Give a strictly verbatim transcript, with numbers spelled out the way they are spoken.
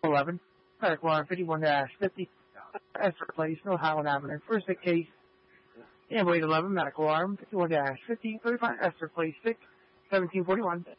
eleven, medical alarm fifty-one dash fifty, Esther Place, North Highland Avenue. First sick case, ambulance eleven, medical alarm fifty-one dash fifty, thirty-five Esther Place, six, seventeen forty-one.